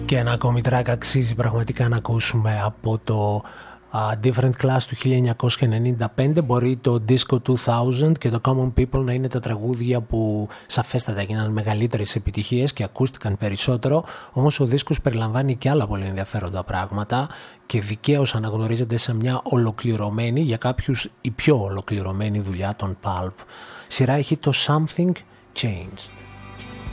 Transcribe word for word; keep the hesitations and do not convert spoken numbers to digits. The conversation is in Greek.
Και ένα ακόμη track αξίζει πραγματικά να ακούσουμε από το uh, Different Class του χίλια εννιακόσια ενενήντα πέντε. Μπορεί το Disco δύο χιλιάδες και το Common People να είναι τα τραγούδια που σαφέστατα έγιναν μεγαλύτερες επιτυχίες και ακούστηκαν περισσότερο, όμως ο δίσκος περιλαμβάνει και άλλα πολύ ενδιαφέροντα πράγματα και δικαίως αναγνωρίζεται σε μια ολοκληρωμένη, για κάποιους η πιο ολοκληρωμένη δουλειά των Pulp. Σειρά έχει το Something Changed.